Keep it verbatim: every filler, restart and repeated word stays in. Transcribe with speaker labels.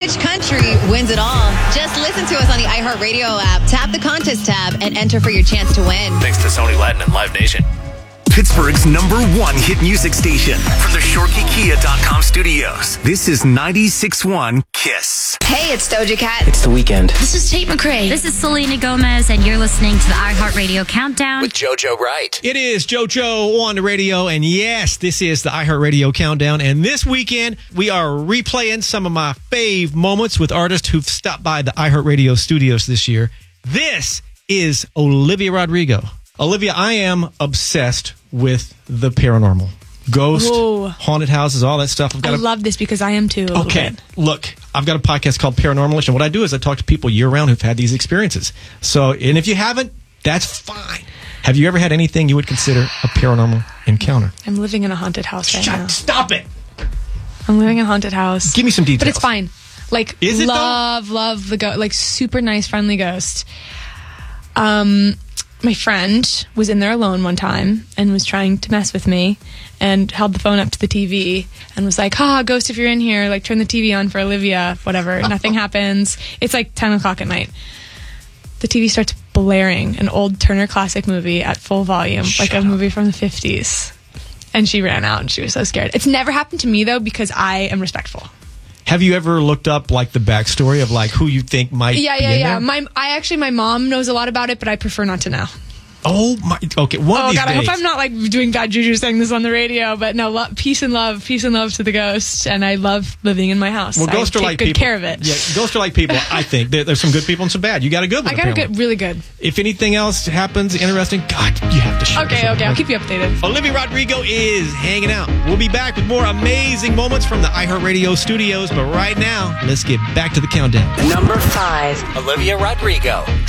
Speaker 1: Which country wins it all? Just listen to us on the iHeartRadio app, tap the contest tab, and enter for your chance to win.
Speaker 2: Thanks to Sony Latin and Live Nation.
Speaker 3: Pittsburgh's number one hit music station from the Shorkey Kia dot com studios. This is ninety-six point one KISS.
Speaker 1: Hey, it's Doja Cat.
Speaker 4: It's The Weeknd.
Speaker 5: This is Tate McRae.
Speaker 6: This is Selena Gomez, and you're listening to the iHeartRadio Countdown
Speaker 2: with JoJo Wright.
Speaker 7: It is JoJo on the radio, and yes, this is the iHeartRadio Countdown. And this weekend, we are replaying some of my fave moments with artists who've stopped by the iHeartRadio studios this year. This is Olivia Rodrigo. Olivia, I am obsessed with the paranormal. Ghost,
Speaker 8: Whoa.
Speaker 7: haunted houses, all that stuff. I've got
Speaker 8: I
Speaker 7: a,
Speaker 8: love this because I am too. A
Speaker 7: okay,
Speaker 8: bit.
Speaker 7: look, I've got a podcast called Paranormalish, and what I do is I talk to people year-round who've had these experiences. So, and if you haven't, that's fine. Have you ever had anything you would consider a paranormal encounter?
Speaker 8: I'm living in a haunted house right
Speaker 7: Shut,
Speaker 8: now.
Speaker 7: Stop it!
Speaker 8: I'm living in a haunted house.
Speaker 7: Give me some details.
Speaker 8: But it's fine. Like,
Speaker 7: Is it,
Speaker 8: love,
Speaker 7: though?
Speaker 8: love the ghost. Like, super nice, friendly ghost. Um... My friend was in there alone one time and was trying to mess with me and held the phone up to the T V and was like, ha, ghost, if you're in here, like, turn the T V on for Olivia, whatever. Nothing happens. It's like ten o'clock at night. The T V starts blaring an old Turner Classic movie at full volume,
Speaker 7: Shut
Speaker 8: like a
Speaker 7: up.
Speaker 8: movie from the fifties. And she ran out and she was so scared. It's never happened to me, though, because I am respectful.
Speaker 7: Have you ever looked up, like, the backstory of, like, who you think might
Speaker 8: Yeah,
Speaker 7: be
Speaker 8: yeah,
Speaker 7: in
Speaker 8: yeah.
Speaker 7: there?
Speaker 8: My, I actually, my mom knows a lot about it, but I prefer not to know.
Speaker 7: Oh, my... Okay, one of
Speaker 8: Oh,
Speaker 7: these
Speaker 8: God, I
Speaker 7: days...
Speaker 8: hope I'm not, like, doing bad juju saying this on the radio, but no, lo- peace and love, peace and love to the ghost, and I love living in my house.
Speaker 7: Well, ghosts
Speaker 8: I
Speaker 7: are
Speaker 8: take
Speaker 7: like
Speaker 8: good
Speaker 7: people.
Speaker 8: care of it.
Speaker 7: Yeah, ghosts are like people, I think. There, there's some good people and some bad. You got a good one.
Speaker 8: I got a
Speaker 7: apparently.
Speaker 8: good, really good.
Speaker 7: If anything else happens interesting, God, you have to share
Speaker 8: Okay,
Speaker 7: this.
Speaker 8: okay, I'll keep you updated.
Speaker 7: Olivia Rodrigo is hanging out. We'll be back with more amazing moments from the iHeartRadio studios, but right now, let's get back to the countdown.
Speaker 4: Number five.
Speaker 2: Olivia Rodrigo,